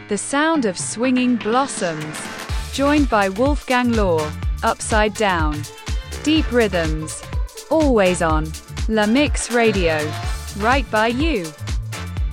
The sound of swinging blossoms. Joined by Wolfgang Law. Upside Down. Deep rhythms. Always on. La Mix Radio. Right by you.